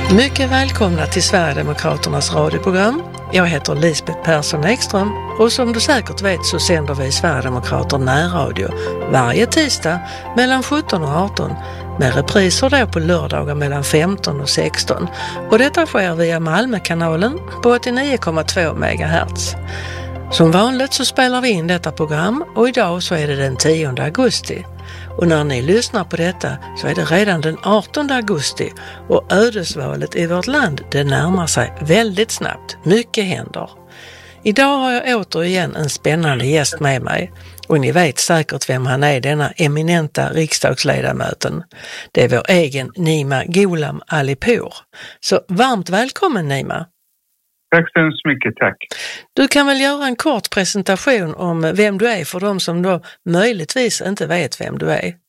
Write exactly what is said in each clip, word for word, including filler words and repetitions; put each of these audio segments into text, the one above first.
Mycket välkomna till Sverigedemokraternas radioprogram. Jag heter Lisbeth Persson Ekström och som du säkert vet så sänder vi Sverigedemokrater närradio varje tisdag mellan sjutton och arton med repriser då på lördagar mellan femton och sexton. Och detta sker via Malmökanalen på åttionio komma två megahertz. Som vanligt så spelar vi in detta program och idag så är det den tionde augusti. Och när ni lyssnar på detta så är det redan den artonde augusti och ödesvalet i vårt land det närmar sig väldigt snabbt. Mycket händer. Idag har jag återigen en spännande gäst med mig och ni vet säkert vem han är, denna eminenta riksdagsledamöten. Det är vår egen Nima Gholam Alipour. Så varmt välkommen Nima. Tack så hemskt mycket, tack. Du kan väl göra en kort presentation om vem du är för de som då möjligtvis inte vet vem du är.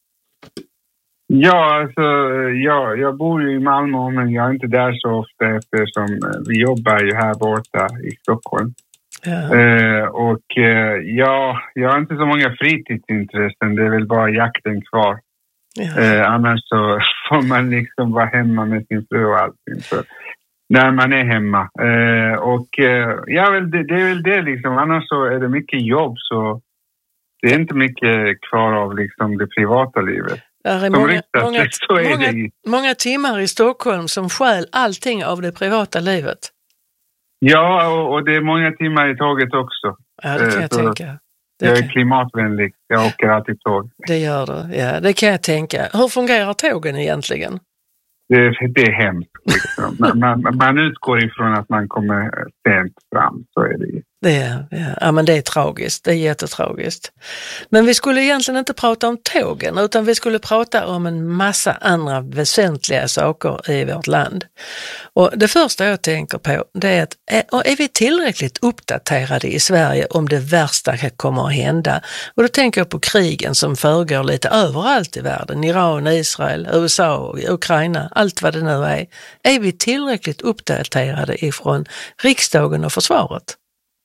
Ja, alltså jag, jag bor ju i Malmö men jag är inte där så ofta eftersom vi jobbar ju här borta i Stockholm. Ja. Eh, och eh, ja, jag har inte så många fritidsintressen, det är väl bara jakten kvar. Ja. Eh, annars så får man liksom vara hemma med sin fru och allting så. När man är hemma. Eh, och eh, ja, väl, det, det är väl det liksom. Annars så är det mycket jobb så det är inte mycket kvar av liksom det privata livet. Det är många, många, så är många, det. många timmar i Stockholm som skäl allting av det privata livet. Ja, och, och det är många timmar i tåget också. Ja, det kan jag så tänka. Det jag är kan... klimatvänlig. Jag åker alltid tåg. Det gör du, ja. Det kan jag tänka. Hur fungerar tågen egentligen? Det, det är hemskt. Liksom. man, man, man utgår ifrån att man kommer sent fram, så är det ju. Det är, ja. Ja, men det är tragiskt. Det är jättetragiskt. Men vi skulle egentligen inte prata om tågen utan vi skulle prata om en massa andra väsentliga saker i vårt land. Och det första jag tänker på det är att är, är vi tillräckligt uppdaterade i Sverige om det värsta kommer att hända? Och då tänker jag på krigen som förgår lite överallt i världen. Iran, Israel, U S A, Ukraina, allt vad det nu är. Är vi tillräckligt uppdaterade ifrån riksdagen och försvaret?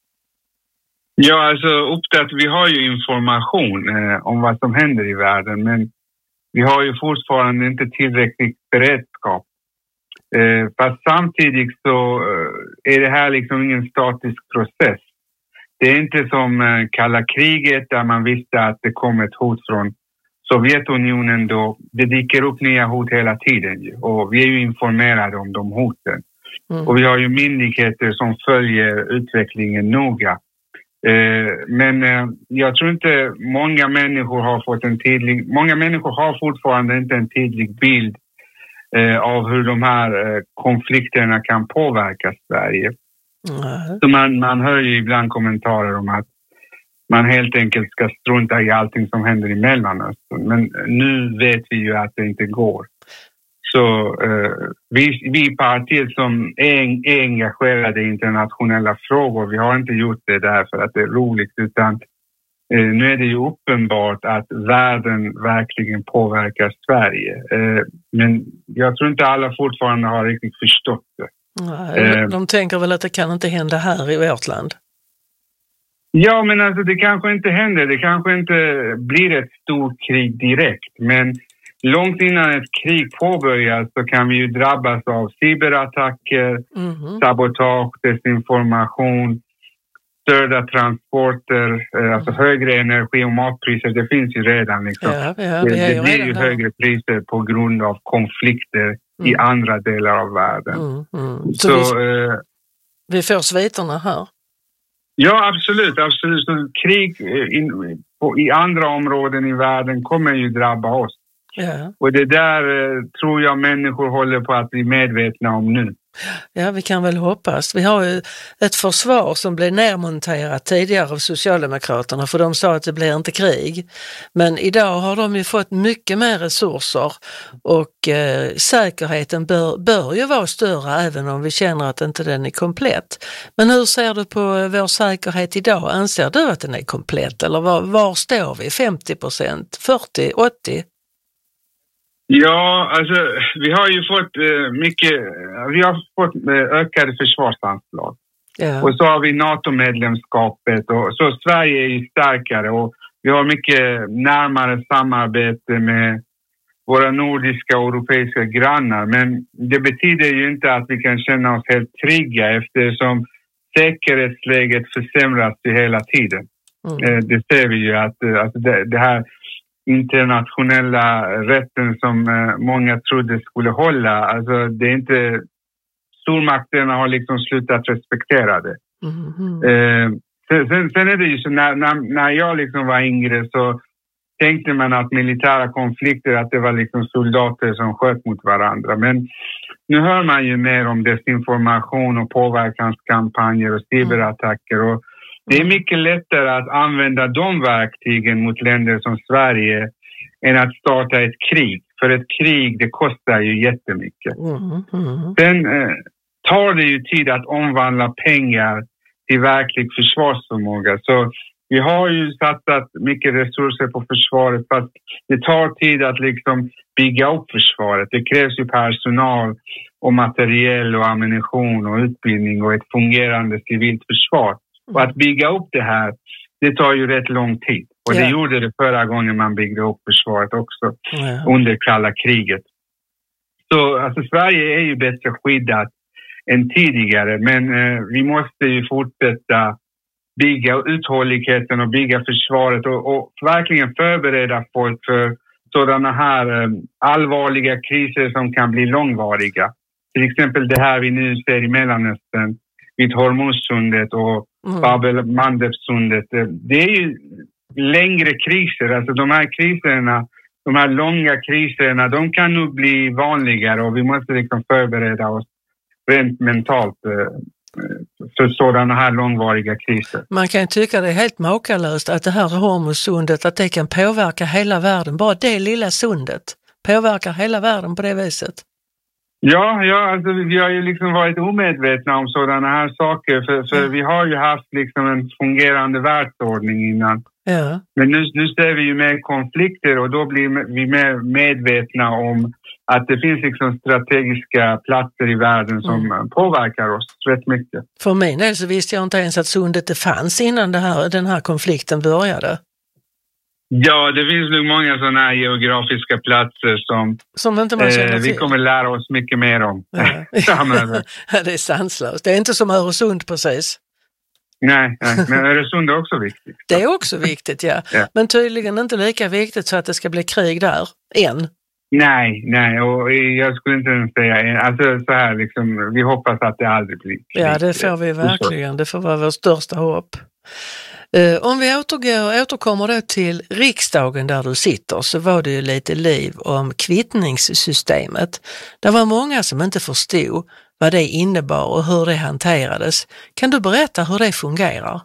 Ja, alltså uppdaterat, vi har ju information eh, om vad som händer i världen men vi har ju fortfarande inte tillräckligt beredskap. Eh, fast samtidigt så eh, är det här liksom ingen statisk process. Det är inte som eh, kalla kriget där man visste att det kom ett hot från Sovjetunionen då. Det dyker upp nya hot hela tiden ju, och vi är ju informerade om de hoten. Mm. Och vi har ju myndigheter som följer utvecklingen noga. Eh, men eh, jag tror inte många människor har fått en tydlig, många människor har fortfarande inte en tydlig bild eh, av hur de här eh, konflikterna kan påverka Sverige. Mm. Så man, man hör ju ibland kommentarer om att man helt enkelt ska strunta i allting som händer i Mellanöstern. Men nu vet vi ju att det inte går. Så eh, vi, vi partiet som är, är engagerade i internationella frågor, vi har inte gjort det därför att det är roligt utan eh, nu är det ju uppenbart att världen verkligen påverkar Sverige. Eh, men jag tror inte alla fortfarande har riktigt förstått det. Nej, eh, de tänker väl att det kan inte hända här i vårt land? Ja, men alltså det kanske inte händer. Det kanske inte blir ett stort krig direkt, men långt innan ett krig påbörjas så kan vi ju drabbas av cyberattacker, mm-hmm. sabotage, desinformation, störda transporter, alltså högre energi- och matpriser. Det finns ju redan liksom. Ja, ja, det, det blir ju högre priser på grund av konflikter mm. i andra delar av världen. Mm, mm. Så, så vi, eh, vi får sviterna här. Ja, absolut, absolut. Så krig i, på, i andra områden i världen kommer ju drabba oss. Ja. Och det där eh, tror jag människor håller på att bli medvetna om nu. Ja, vi kan väl hoppas. Vi har ju ett försvar som blev nedmonterat tidigare av Socialdemokraterna för de sa att det blir inte krig. Men idag har de ju fått mycket mer resurser och eh, säkerheten bör, bör ju vara större även om vi känner att inte den är komplett. Men hur ser du på vår säkerhet idag? Anser du att den är komplett eller var, var står vi? femtio procent, fyrtio, åttio? Ja, alltså vi har ju fått eh, mycket, vi har fått eh, ökade försvarsanslag. Ja. Och så har vi NATO-medlemskapet och så Sverige är ju starkare och vi har mycket närmare samarbete med våra nordiska och europeiska grannar. Men det betyder ju inte att vi kan känna oss helt trygga eftersom säkerhetsläget försämras ju hela tiden. Mm. Det ser vi ju att alltså det, det här internationella rätten som många trodde skulle hålla, alltså det är inte, stormakterna har liksom slutat respektera det. Mm. Eh, sen, sen är det ju så, när, när, när jag liksom var yngre så tänkte man att militära konflikter, att det var liksom soldater som sköt mot varandra. Men nu hör man ju mer om desinformation och påverkanskampanjer och cyberattacker. Och det är mycket lättare att använda de verktygen mot länder som Sverige än att starta ett krig. För ett krig, det kostar ju jättemycket. Mm, mm. Sen eh, tar det ju tid att omvandla pengar till verklig försvarsförmåga. Så vi har ju satsat mycket resurser på försvaret, fast det tar tid att liksom bygga upp försvaret. Det krävs ju personal och materiell och ammunition och utbildning och ett fungerande civilt försvar. Och att bygga upp det här, det tar ju rätt lång tid. Och det yeah. gjorde det förra gången man byggde upp försvaret också, yeah. under kalla kriget. Så alltså, Sverige är ju bättre skyddat än tidigare, men eh, vi måste ju fortsätta bygga uthålligheten och bygga försvaret och, och verkligen förbereda folk för sådana här eh, allvarliga kriser som kan bli långvariga. Till exempel det här vi nu ser i Mellanöstern, vid Hormuzsundet och mm. Bab-el-Mandeb-sundet. Det är ju längre kriser, alltså de här kriserna, de här långa kriserna, de kan nog bli vanligare och vi måste liksom förbereda oss rent mentalt för sådana här långvariga kriser. Man kan tycka det är helt makalöst att det här Hormuzsundet, att det kan påverka hela världen, bara det lilla sundet påverkar hela världen på det viset. Ja, ja alltså vi har ju liksom varit omedvetna om sådana här saker för, för mm. vi har ju haft liksom en fungerande världsordning innan. Ja. Men nu, nu ser vi ju mer konflikter och då blir vi mer medvetna om att det finns liksom strategiska platser i världen som mm. påverkar oss rätt mycket. För min del så visste jag inte ens att sundet det fanns innan det här, den här konflikten började. Ja, det finns nog många sådana här geografiska platser som, som inte man känner eh, vi kommer lära oss mycket mer om. Ja. Ja, det är sanslöst. Det är inte som Öresund precis. Nej, nej, men Öresund är också viktigt. Det är också viktigt, ja. ja. Men tydligen inte lika viktigt så att det ska bli krig där, än. Nej, nej, och jag skulle inte ens säga, alltså så här liksom, vi hoppas att det aldrig blir krig. Ja, det får vi verkligen, det får vara vår största hopp. Uh, om vi återgår, återkommer då till riksdagen där du sitter, så var det ju lite liv om kvittningssystemet. Det var många som inte förstod vad det innebar och hur det hanterades. Kan du berätta hur det fungerar?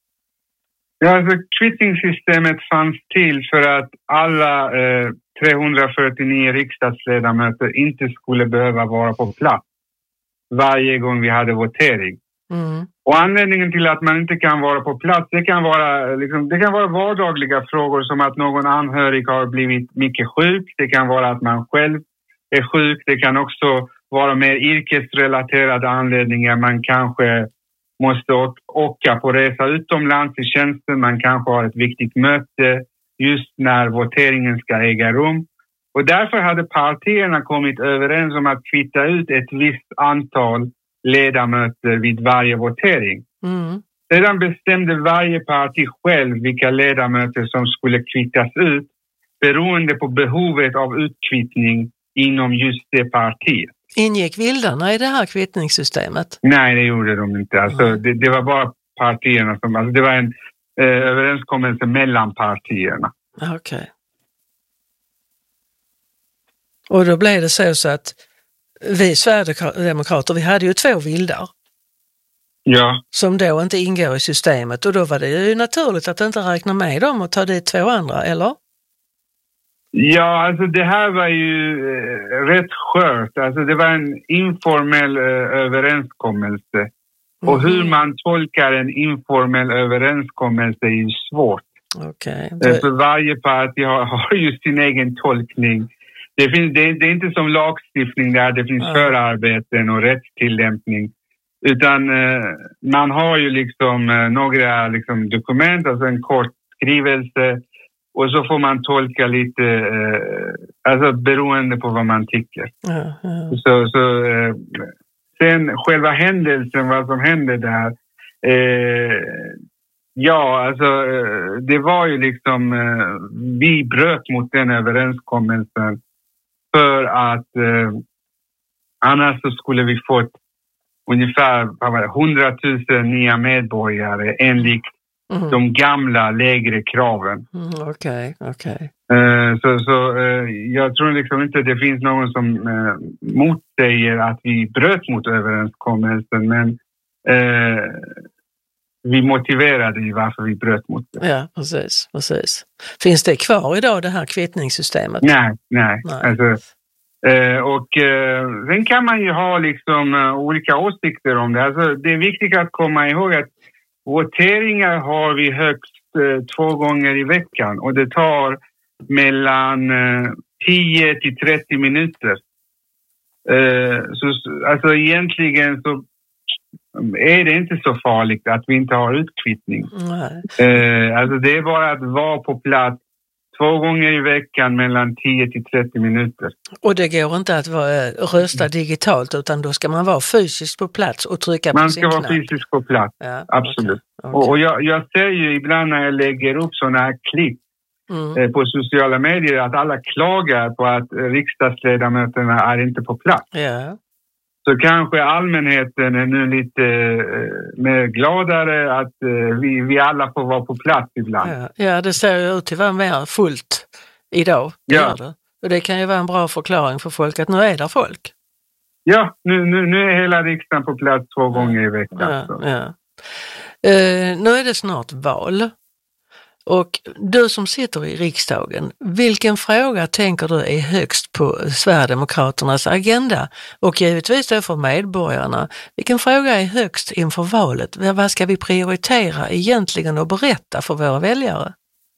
Ja, alltså kvittningssystemet fanns till för att alla eh, trehundrafyrtionio riksdagsledamöter inte skulle behöva vara på plats varje gång vi hade votering. Mm. Och anledningen till att man inte kan vara på plats, det kan vara, liksom, det kan vara vardagliga frågor som att någon anhörig har blivit mycket sjuk. Det kan vara att man själv är sjuk. Det kan också vara mer yrkesrelaterade anledningar. Man kanske måste åka på resa utomlands i tjänsten. Man kanske har ett viktigt möte just när voteringen ska äga rum. Och därför hade partierna kommit överens om att kvitta ut ett visst antal ledamöter vid varje votering. Mm. Sedan bestämde varje parti själv vilka ledamöter som skulle kvittas ut beroende på behovet av utkvittning inom just det partiet. Ingick vildarna i det här kvittningssystemet? Nej, det gjorde de inte. Alltså, mm. det, det var bara partierna som... Alltså, det var en eh, överenskommelse mellan partierna. Okej. Okay. Och då blev det så, så att vi Sverigedemokrater, vi hade ju två vildar. Ja. Som då inte ingår i systemet. Och då var det ju naturligt att inte räkna med dem och ta dit två andra, eller? Ja, alltså det här var ju eh, rätt skört. Alltså det var en informell eh, överenskommelse. Mm. Och hur man tolkar en informell överenskommelse är ju svårt. Okej. Okay. Det... För varje parti har, har ju sin egen tolkning. Det, finns, det, det är inte som lagstiftning där det finns ja. förarbeten och rättstillämpning. Utan eh, man har ju liksom eh, några liksom, dokument, alltså en kort skrivelse och så får man tolka lite, eh, alltså beroende på vad man tycker. Ja, ja. Så, så eh, sen själva händelsen, vad som hände där, eh, ja, alltså eh, det var ju liksom, eh, vi bröt mot den överenskommelsen för att eh, annars så skulle vi fått ungefär hundratusen nya medborgare enligt mm. de gamla lägre kraven. Mm, Okej, okay, okej. Okay. Uh, så så uh, jag tror liksom inte att det finns någon som uh, motsäger att vi bröt mot överenskommelsen, men uh, vi motiverade ju varför vi bröt mot det. Ja, precis, precis. Finns det kvar idag, det här kvittningssystemet? Nej, nej. nej. Alltså, Uh, och uh, sen kan man ju ha liksom uh, olika åsikter om det. Alltså, det är viktigt att komma ihåg att voteringar har vi högst uh, två gånger i veckan. Och det tar mellan uh, tio till trettio minuter. Uh, så, alltså egentligen så är det inte så farligt att vi inte har utkvittning. Uh, alltså det är bara att vara på plats två gånger i veckan mellan tio till trettio minuter. Och det går inte att vara, rösta digitalt, utan då ska man vara fysiskt på plats och trycka man på sin knapp. Man ska vara fysiskt på plats, ja, absolut. Okay. Okay. Och, och jag, jag ser ju ibland när jag lägger upp sådana här klipp mm. eh, på sociala medier att alla klagar på att riksdagsledamöterna är inte på plats. Ja. Så kanske allmänheten är nu lite eh, mer gladare att eh, vi, vi alla får vara på plats ibland. Ja, ja, det ser ju ut till att vara mer fullt idag. Det ja. det. Och det kan ju vara en bra förklaring för folk att nu är där folk. Ja, nu, nu, nu är hela riksdagen på plats två gånger i veckan. Ja, ja. Eh, nu är det snart val. Och du som sitter i riksdagen, vilken fråga tänker du är högst på Sverigedemokraternas agenda? Och givetvis då för medborgarna, vilken fråga är högst inför valet? Vad ska vi prioritera egentligen och berätta för våra väljare?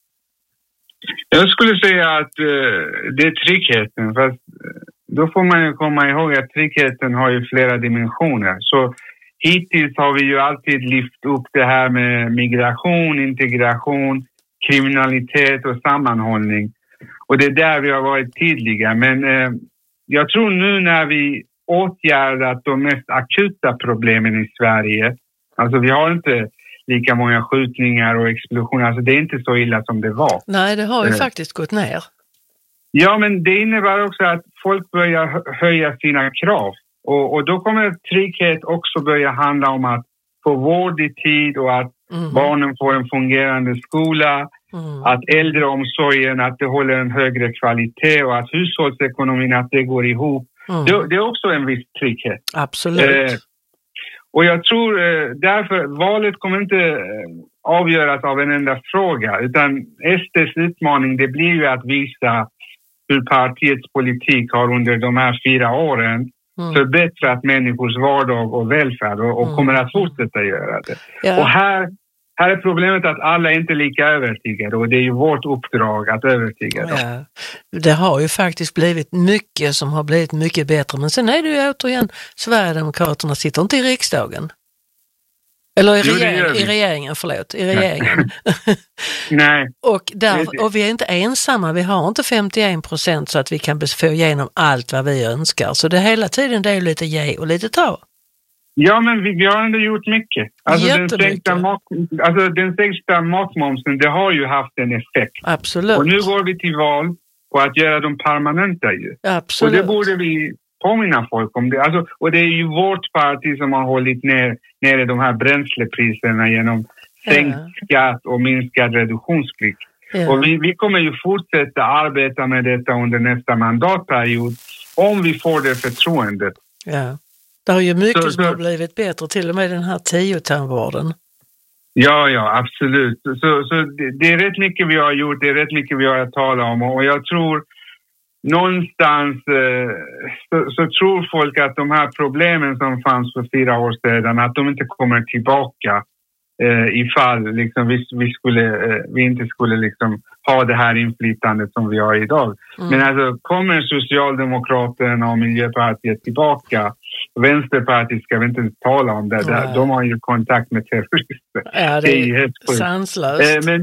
Jag skulle säga att uh, det är tryggheten. Fast då får man ju komma ihåg att tryggheten har ju flera dimensioner. Så hittills har vi ju alltid lyft upp det här med migration, integration, kriminalitet och sammanhållning. Och det är där vi har varit tydliga. Men eh, jag tror nu när vi åtgärdat de mest akuta problemen i Sverige, alltså vi har inte lika många skjutningar och explosioner, alltså det är inte så illa som det var. Nej, det har ju eh. faktiskt gått ner. Ja, men det innebär också att folk börjar höja sina krav. Och, och då kommer trygghet också börja handla om att få vård i tid och att mm. barnen får en fungerande skola, mm. att äldreomsorgen, att det håller en högre kvalitet och att hushållsekonomin, att det går ihop. Mm. Det, det är också en viss trygghet. Absolut. Eh, och jag tror eh, därför valet kommer inte eh, avgöras av en enda fråga, utan S D:s utmaning det blir ju att visa hur partiets politik har under de här fyra åren Mm. förbättrat människors vardag och välfärd och, och mm. kommer att fortsätta göra det. Ja. Och här, här är problemet att alla är inte lika övertygade och det är ju vårt uppdrag att övertyga dem. Ja. Det har ju faktiskt blivit mycket som har blivit mycket bättre, men sen är det ju återigen Sverigedemokraterna sitter inte i riksdagen. Eller i, jo, regering, i regeringen, förlåt, i regeringen. Nej. och, där, och vi är inte ensamma, vi har inte femtioen procent så att vi kan få igenom allt vad vi önskar. Så det hela tiden det är lite ge och lite ta. Ja, men vi, vi har ändå gjort mycket. Alltså den, sänkta mat, alltså den sänkta matmomsen, det har ju haft en effekt. Absolut. Och nu går vi till val på att göra dem permanenta ju. Absolut. Och det borde vi påminna folk om det. Alltså, och det är ju vårt parti som har hållit ner, ner de här bränslepriserna genom sänkt ja. skatt och minskad reduktionsplikt. Ja. Och vi, vi kommer ju fortsätta arbeta med detta under nästa mandatperiod om vi får det förtroendet. Ja, det har ju mycket så, som så, har blivit bättre, till och med den här tiotandvården. Ja, ja, absolut. Så, så det, det är rätt mycket vi har gjort, det är rätt mycket vi har att tala om och jag tror någonstans eh, så, så tror folk att de här problemen som fanns för fyra år sedan, att de inte kommer tillbaka eh, ifall liksom, vi, vi, skulle, eh, vi inte skulle liksom, ha det här inflytandet som vi har idag. Mm. Men alltså, kommer Socialdemokraterna och Miljöpartiet tillbaka, Vänsterpartiet ska vi inte ens tala om det, mm. de har ju kontakt med terrorister. Ja, det är, det är helt sanslöst. Eh, men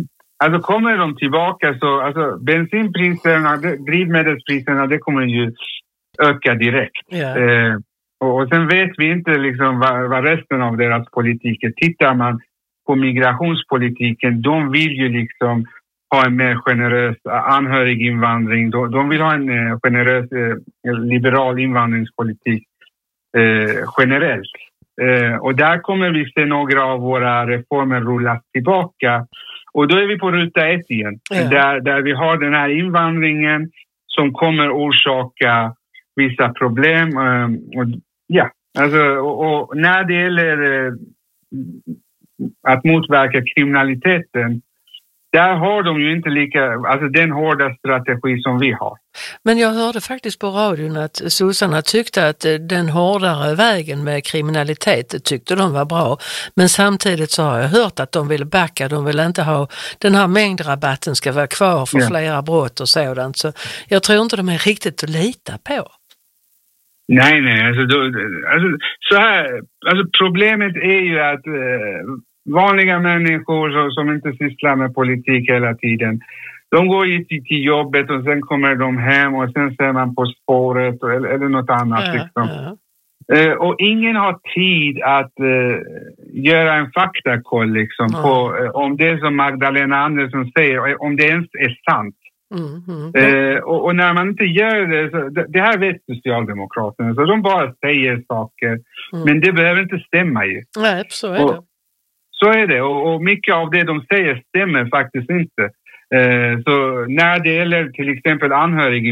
Alltså kommer de tillbaka så, alltså bensinpriserna, drivmedelspriserna, det kommer ju öka direkt. Yeah. Eh, och, och sen vet vi inte liksom vad, vad resten av deras politik är. Tittar man på migrationspolitiken, de vill ju liksom ha en mer generös anhöriginvandring. De, de vill ha en eh, generös eh, liberal invandringspolitik eh, generellt. Eh, och där kommer vi se några av våra reformer rullas tillbaka. Och då är vi på ruta ett igen. Ja. Där, där vi har den här invandringen som kommer orsaka vissa problem. Eh, och, ja, alltså, och, och när det gäller eh, att motverka kriminaliteten, där har de ju inte lika, alltså den hårda strategi som vi har. Men jag hörde faktiskt på radion att sossarna tyckte att den hårdare vägen med kriminalitet tyckte de var bra. Men samtidigt så har jag hört att de vill backa, de vill inte ha den här mängdrabatten ska vara kvar för ja. flera brott och sådant. Så jag tror inte de är riktigt att lita på. Nej, nej, alltså, då, alltså så här, alltså problemet är ju att eh, vanliga människor som inte sysslar med politik hela tiden, de går ju till, till jobbet och sen kommer de hem och sen ser man På spåret eller, eller något annat. Ja, liksom. ja. Uh, och ingen har tid att uh, göra en faktakoll liksom, ja. på uh, om det som Magdalena Andersson säger, om det ens är sant. Mm, mm. Uh, och, och när man inte gör det, så, det, det här vet Socialdemokraterna, så de bara säger saker, mm. men det behöver inte stämma ju. Nej, så är det. Och, så är det, och, och mycket av det de säger stämmer faktiskt inte. Eh, så när det gäller till exempel anhörig